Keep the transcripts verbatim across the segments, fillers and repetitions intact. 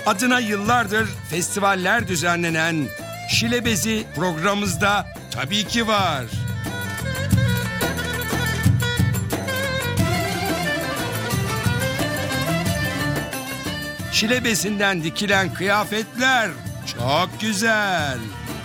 Adına yıllardır festivaller düzenlenen Şile Bezi programımızda tabii ki var. Şile bezinden dikilen kıyafetler çok güzel.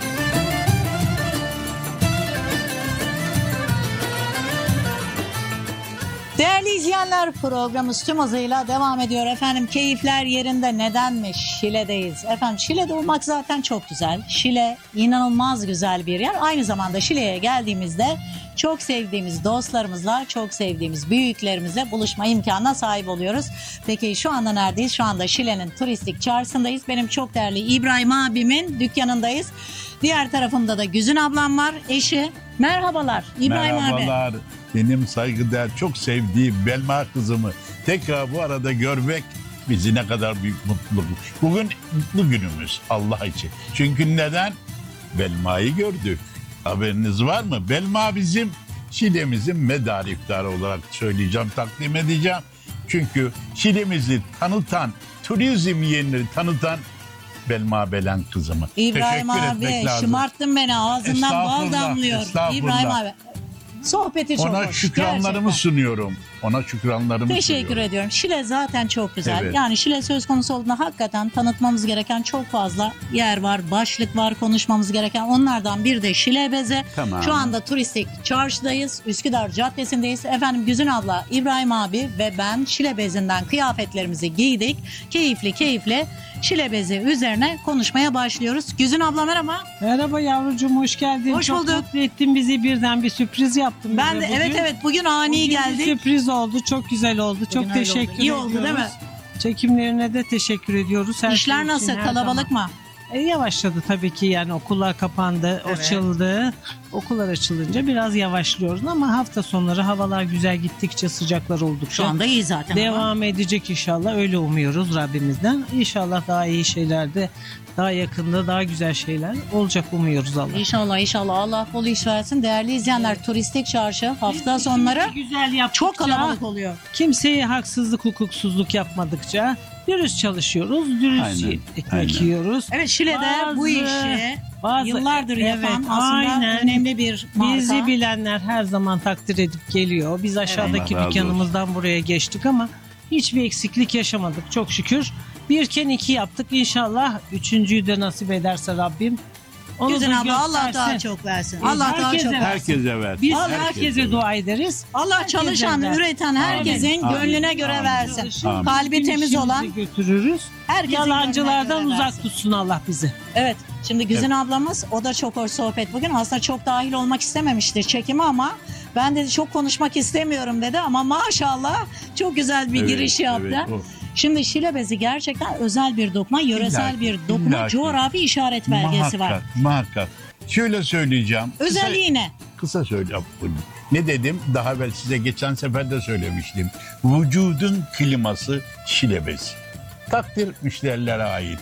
Değerli izleyenler, programımız tüm hızıyla devam ediyor. Efendim keyifler yerinde, nedenmiş? Şile'deyiz. Efendim Şile'de olmak zaten çok güzel. Şile inanılmaz güzel bir yer. Aynı zamanda Şile'ye geldiğimizde çok sevdiğimiz dostlarımızla, çok sevdiğimiz büyüklerimizle buluşma imkanına sahip oluyoruz. Peki şu anda neredeyiz? Şu anda Şile'nin turistik çarşısındayız. Benim çok değerli İbrahim abimin dükkanındayız. Diğer tarafımda da Güzin ablam var, eşi. Merhabalar İbrahim abi. Merhabalar. Benim saygıdeğer, çok sevdiğim Belma kızımı tekrar bu arada görmek bizi ne kadar büyük mutluluk. Bugün mutlu günümüz Allah için. Çünkü neden? Belma'yı gördük. Haberiniz var mı? Belma bizim Şile'mizin medarı iftarı olarak söyleyeceğim, takdim edeceğim. Çünkü Şile'mizi tanıtan, turizm yerini tanıtan Belma Belen kızımı. İbrahim Teşekkür abi etmek lazım. şımarttın beni, ağzından bal Estağfurullah, damlıyor. estağfurullah. İbrahim abi. Sohbeti çok Ona hoş. şükranlarımı Gerçekten. sunuyorum. Ona şükranlarımı Teşekkür sunuyorum. ediyorum. Şile zaten çok güzel. Evet. Yani Şile söz konusu olduğunda hakikaten tanıtmamız gereken çok fazla yer var, başlık var, konuşmamız gereken. Onlardan bir de Şile Bezi. Tamam. Şu anda turistik çarşıdayız. Üsküdar Caddesi'ndeyiz. Efendim Güzin abla, İbrahim abi ve ben Şile Bezi'nden kıyafetlerimizi giydik. Keyifli keyifli Şile Bezi üzerine konuşmaya başlıyoruz. Güzin abla merhaba. Merhaba yavrucuğum, hoş geldin. Hoş Çok bulduk. mutlu ettin bizi, birden bir sürpriz yaptın Ben bize de bugün. evet evet bugün ani Bugün bir geldik. sürpriz oldu, çok güzel oldu. Bugün çok öyle teşekkür oldu. İyi ediyoruz. oldu değil mi? Çekimlerine de teşekkür ediyoruz. Her şey İşler için nasıl? her Kalabalık zaman. mı? E, yavaşladı tabii ki, yani okullar kapandı, Evet. açıldı. Okullar açılınca biraz yavaşlıyoruz ama hafta sonları havalar güzel gittikçe, sıcaklar oldukça Şu anda iyi zaten. ama. devam edecek inşallah, öyle umuyoruz Rabbimizden. İnşallah daha iyi şeylerde, daha yakında daha güzel şeyler olacak umuyoruz Allah. İnşallah inşallah Allah bol iş versin. Değerli izleyenler, turistik çarşı hafta Biz sonları işimizi güzel yaptıkça, çok kalabalık oluyor. kimseye haksızlık, hukuksuzluk yapmadıkça dürüst çalışıyoruz, dürüst Aynen, ekmek aynen. yiyoruz. Evet Şile'de bu Bazı- işi bazı- yıllardır yapan evet, aslında aynen. önemli bir marka. Bizi bilenler her zaman takdir edip geliyor. Biz aşağıdaki Allah razı dükkanımızdan buraya geçtik ama hiçbir eksiklik yaşamadık çok şükür. Birken iki yaptık, inşallah üçüncüyü de nasip ederse Rabbim. Onu Güzin da abla Allah göstersin. daha çok versin. Ee, Allah daha herkese çok ver. versin. Herkese ver. Biz Allah herkese ver. dua ederiz. Allah Herkese çalışan, ver. üreten herkesin Amin. gönlüne göre Amin. versin. Çalışın, Kalbi bizim temiz işimizi olan götürürüz. herkesin Yalancılardan gönlüne göre uzak versin. tutsun Allah bizi. Evet. Şimdi Güzin ablamız, o da çok hoş sohbet bugün. Aslında çok dahil olmak istememişti çekime ama ben de çok konuşmak istemiyorum dedi ama maşallah çok güzel bir Evet, giriş yaptı. evet, o. Şimdi Şile Bezi gerçekten özel bir dokuma, yöresel İllaki, bir dokuma, illaki. coğrafi işaret belgesi var. Muhakkak, muhakkak. Şöyle söyleyeceğim. Özelliği ne? Kısa, kısa söyleyeceğim. Ne dedim? Daha evvel size geçen sefer de söylemiştim. Vücudun kliması Şile Bezi. Takdir müşterilere ait.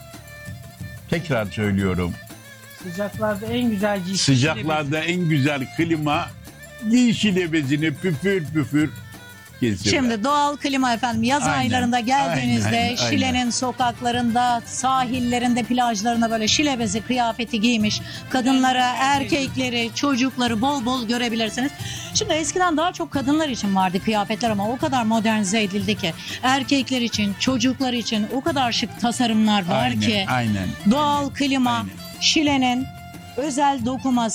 Tekrar söylüyorum. Sıcaklarda en güzel giysi. Sıcaklarda en güzel klima, giy Şile Bezi'ni püfür püfür geziyor. Şimdi doğal klima efendim, yaz Aynen, aylarında geldiğinizde aynen, aynen. Şile'nin sokaklarında, sahillerinde, plajlarında böyle Şile Bezi kıyafeti giymiş kadınlara, erkekleri, çocukları bol bol görebilirsiniz. Şimdi eskiden daha çok kadınlar için vardı kıyafetler ama o kadar modernize edildi ki erkekler için, çocuklar için o kadar şık tasarımlar var aynen, ki aynen. doğal klima, Aynen. Şile'nin özel dokuması.